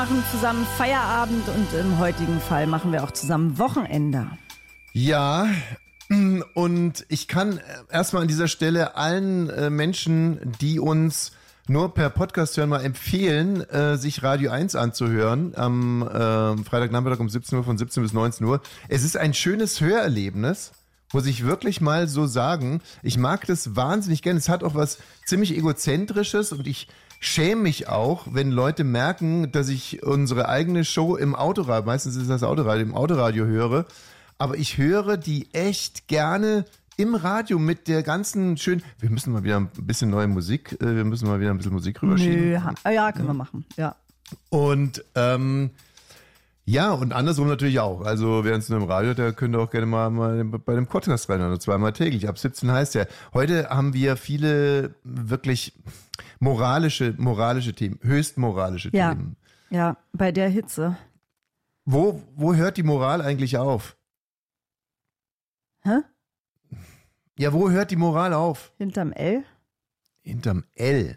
Machen zusammen Feierabend und im heutigen Fall machen wir auch zusammen Wochenende. Ja, und ich kann erstmal an dieser Stelle allen Menschen, die uns nur per Podcast hören, mal empfehlen, sich Radio 1 anzuhören am Freitagnachmittag um 17 Uhr von 17 bis 19 Uhr. Es ist ein schönes Hörerlebnis, muss ich wirklich mal so sagen. Ich mag das wahnsinnig gerne. Es hat auch was ziemlich Egozentrisches und ich schäme mich auch, wenn Leute merken, dass ich unsere eigene Show im Autoradio, meistens ist das Autoradio, im Autoradio höre, aber ich höre die echt gerne im Radio mit der ganzen schönen, wir müssen mal wieder ein bisschen neue Musik, wir müssen mal wieder ein bisschen Musik rüberschieben. Ja, können wir machen, ja. Und ja, und andersrum natürlich auch. Also wer uns nur im Radio hört, der könnte auch gerne mal bei dem Podcast reinhören, zweimal täglich. Ab 17 heißt ja. Heute haben wir viele wirklich moralische Themen, höchst moralische Themen. Ja, bei der Hitze. Wo hört die Moral eigentlich auf? Hä? Ja, wo hört die Moral auf? Hinterm L? Hinterm L.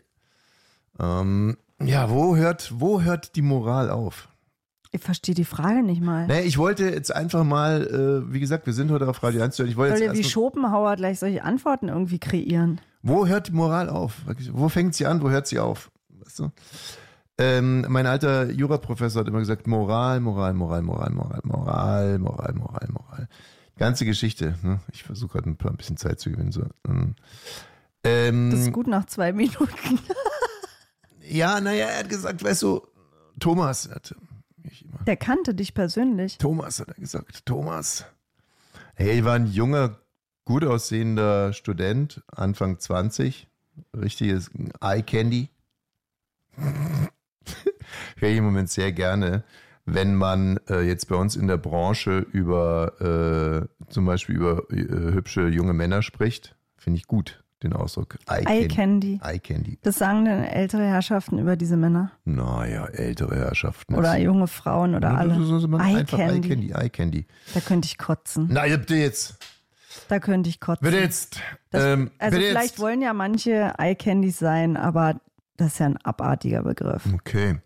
Ja, wo hört die Moral auf? Ich verstehe die Frage nicht mal. Nee, ich wollte jetzt einfach mal, wie gesagt, wir sind heute auf Radio 1. Ich wollte Soll jetzt ja wie Schopenhauer gleich solche Antworten irgendwie kreieren? Wo hört die Moral auf? Wo fängt sie an? Wo hört sie auf? Weißt du? Mein alter Juraprofessor hat immer gesagt, Moral. Ganze Geschichte. Ne? Ich versuche gerade ein bisschen Zeit zu gewinnen. So. Das ist gut nach 2 Minuten. Ja, naja, er hat gesagt, weißt du, Thomas, der kannte dich persönlich. Thomas hat er gesagt, Thomas. Hey, ich war ein junger, gut aussehender Student, Anfang 20, richtiges Eye Candy. Ich höre im Moment sehr gerne, wenn man jetzt bei uns in der Branche über zum Beispiel über hübsche junge Männer spricht, finde ich gut. Den Ausdruck Eye Candy. Eye Candy. Das sagen denn ältere Herrschaften über diese Männer? Naja, ältere Herrschaften. Oder junge Frauen oder alle. Eye Candy. Eye Candy. Da könnte ich kotzen. Na, bitte jetzt. Da könnte ich kotzen. Bitte jetzt. Also bitte vielleicht jetzt. wollen ja manche Eye Candies sein, aber das ist ja ein abartiger Begriff. Okay.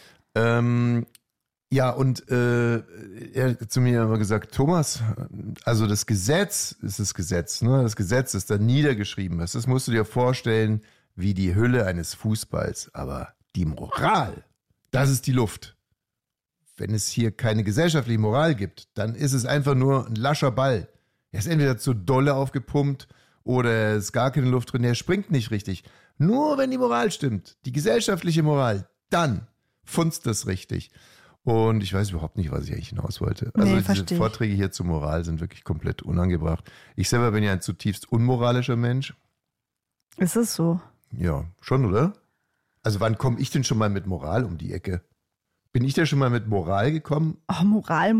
Ja, und er hat zu mir immer gesagt, Thomas, also das Gesetz ist das Gesetz, ne? Das Gesetz ist da niedergeschrieben. Das musst du dir vorstellen wie die Hülle eines Fußballs. Aber die Moral, das ist die Luft. Wenn es hier keine gesellschaftliche Moral gibt, dann ist es einfach nur ein lascher Ball. Er ist entweder zu dolle aufgepumpt oder es ist gar keine Luft drin, er springt nicht richtig. Nur wenn die Moral stimmt, die gesellschaftliche Moral, dann funzt das richtig. Und ich weiß überhaupt nicht, was ich eigentlich hinaus wollte. Also diese Vorträge hier zur Moral sind wirklich komplett unangebracht. Ich selber bin ja ein zutiefst unmoralischer Mensch. Ist es so? Ja, schon, oder? Also wann komme ich denn schon mal mit Moral um die Ecke? Bin ich da schon mal mit Moral gekommen? Oh, Moral.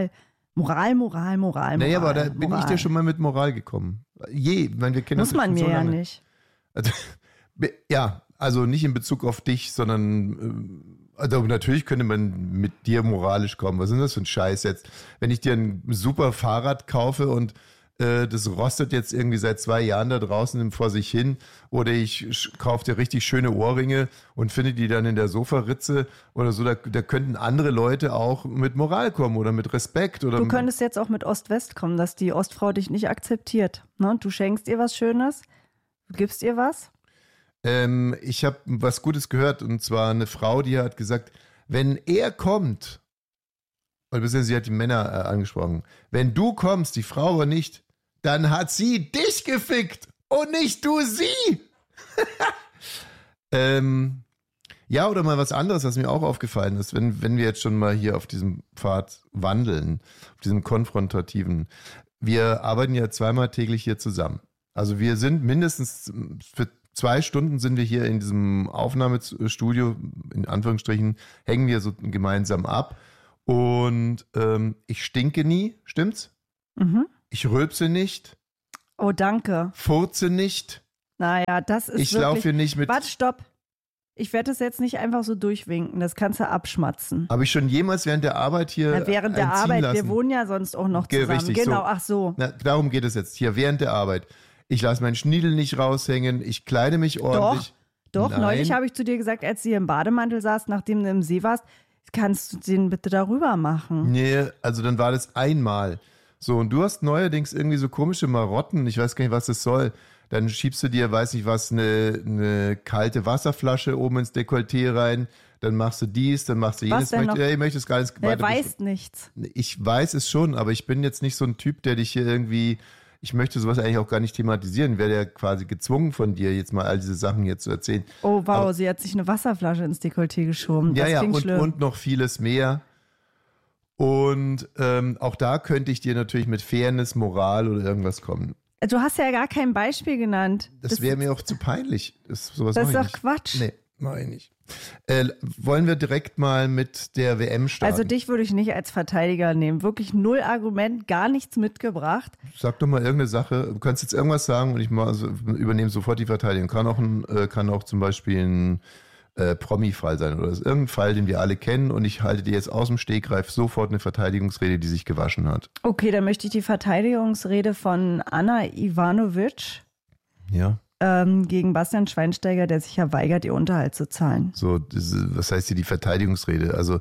Naja, aber da bin ich da schon mal mit Moral gekommen. Ich meine, wir kennen Muss man mir ja nicht. Also, ja, also nicht in Bezug auf dich, sondern also natürlich könnte man mit dir moralisch kommen. Was ist das für ein Scheiß jetzt? Wenn ich dir ein super Fahrrad kaufe und das rostet jetzt irgendwie seit 2 Jahren da draußen vor sich hin, oder ich kaufe dir richtig schöne Ohrringe und finde die dann in der Sofaritze oder so, da könnten andere Leute auch mit Moral kommen oder mit Respekt. Oder du könntest jetzt auch mit Ost-West kommen, dass die Ostfrau dich nicht akzeptiert. Ne? Du schenkst ihr was Schönes, du gibst ihr was. Ich habe was Gutes gehört, und zwar eine Frau, die hat gesagt, wenn er kommt, oder sie hat die Männer angesprochen, wenn du kommst, die Frau aber nicht, dann hat sie dich gefickt und nicht du sie. Ja, oder mal was anderes, was mir auch aufgefallen ist, wenn wir jetzt schon mal hier auf diesem Pfad wandeln, auf diesem konfrontativen. Wir arbeiten ja 2-mal täglich hier zusammen. Also wir sind mindestens für 2 Stunden sind wir hier in diesem Aufnahmestudio, in Anführungsstrichen, hängen wir so gemeinsam ab. Und ich stinke nie, stimmt's? Mhm. Ich rülpse nicht. Oh, danke. Furze nicht. Naja, das ist Ich wirklich... laufe hier nicht mit... Warte, stopp. Ich werde das jetzt nicht einfach so durchwinken, das kannst du abschmatzen. Habe ich schon jemals während der Arbeit hier während der Arbeit, wir wohnen ja sonst auch noch zusammen. Richtig, genau, so. Ach so. Na, darum geht es jetzt, hier während der Arbeit. Ich lasse meinen Schniedel nicht raushängen, ich kleide mich ordentlich. Doch, Nein. neulich habe ich zu dir gesagt, als du hier im Bademantel saßt, nachdem du im See warst, Kannst du den bitte darüber machen? Nee, also dann war das einmal. So, und du hast neuerdings irgendwie so komische Marotten, ich weiß gar nicht, was das soll. Dann schiebst du dir, weiß ich was, eine kalte Wasserflasche oben ins Dekolleté rein, dann machst du dies, dann machst du jenes. Ich möchte es gar nicht weiter. Er weiß nichts. Ich weiß es schon, aber ich bin jetzt nicht so ein Typ, der dich hier irgendwie, ich möchte sowas eigentlich auch gar nicht thematisieren. Wäre ja quasi gezwungen von dir, jetzt mal all diese Sachen hier zu erzählen. Oh wow, aber sie hat sich eine Wasserflasche ins Dekolleté geschoben. Das klingt schlimm. Und noch vieles mehr. Und auch da könnte ich dir natürlich mit Fairness, Moral oder irgendwas kommen. Du hast ja gar kein Beispiel genannt. Das wäre mir auch zu peinlich. Das ist doch Quatsch. Nee, mach ich nicht. Wollen wir direkt mal mit der WM starten? Also dich würde ich nicht als Verteidiger nehmen. Wirklich null Argument, gar nichts mitgebracht. Sag doch mal irgendeine Sache. Du kannst jetzt irgendwas sagen und ich übernehme sofort die Verteidigung. Kann auch zum Beispiel ein Promi-Fall sein oder irgendein Fall, den wir alle kennen und ich halte dir jetzt aus dem Stegreif sofort eine Verteidigungsrede, die sich gewaschen hat. Okay, dann möchte ich die Verteidigungsrede von Anna Ivanovic gegen Bastian Schweinsteiger, der sich ja weigert, ihr Unterhalt zu zahlen. So, was heißt hier die Verteidigungsrede? Also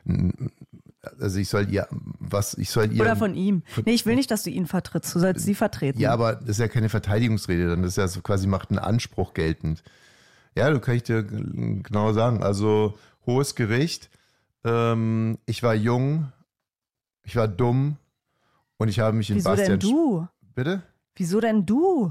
ich soll ihr. Oder von ihm. Nee, ich will nicht, dass du ihn vertrittst, du sollst sie vertreten. Ja, aber das ist ja keine Verteidigungsrede, dann ist ja so quasi macht einen Anspruch geltend. Ja, du kann ich dir genau sagen. Also, hohes Gericht. Ich war jung, ich war dumm und ich habe mich in Bastian... Wieso denn du? Bitte? Wieso denn du?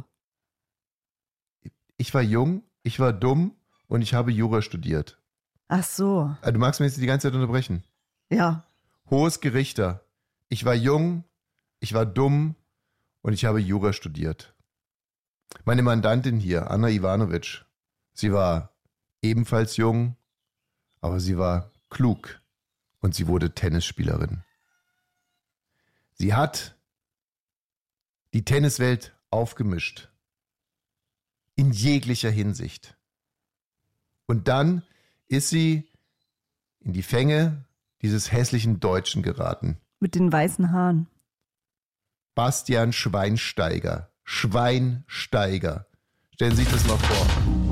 Ich war jung, ich war dumm und ich habe Jura studiert. Ach so. Du magst mich jetzt die ganze Zeit unterbrechen. Ja. Hohes Gerichter. Ich war jung, ich war dumm und ich habe Jura studiert. Meine Mandantin hier, Anna Ivanovic, sie war ebenfalls jung, aber sie war klug und sie wurde Tennisspielerin. Sie hat die Tenniswelt aufgemischt. In jeglicher Hinsicht. Und dann ist sie in die Fänge dieses hässlichen Deutschen geraten. Mit den weißen Haaren. Bastian Schweinsteiger. Schweinsteiger. Stellen Sie sich das mal vor.